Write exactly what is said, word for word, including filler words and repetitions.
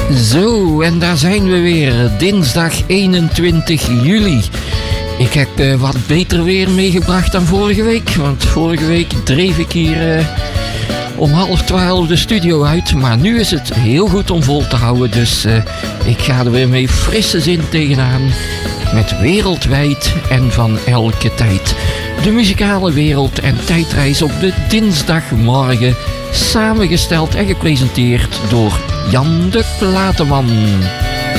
Zo, en daar zijn we weer, dinsdag eenentwintig juli. Ik heb uh, wat beter weer meegebracht dan vorige week, want vorige week dreef ik hier uh, om half twaalf de studio uit. Maar nu is het heel goed om vol te houden, dus uh, ik ga er weer mee frisse zin tegenaan. Met wereldwijd en van elke tijd. De muzikale wereld en tijdreis op de dinsdagmorgen. Samengesteld en gepresenteerd door Jan de Plateman.